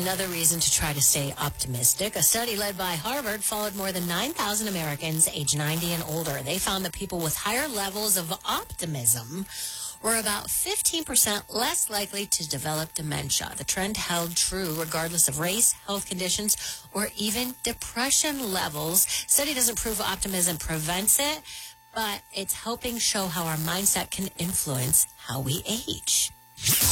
another reason to try to stay optimistic. A study led by Harvard followed more than 9,000 Americans age 90 and older. They found that people with higher levels of optimism were about 15% less likely to develop dementia. The trend held true regardless of race, health conditions, or even depression levels. Study doesn't prove optimism prevents it, but it's helping show how our mindset can influence how we age.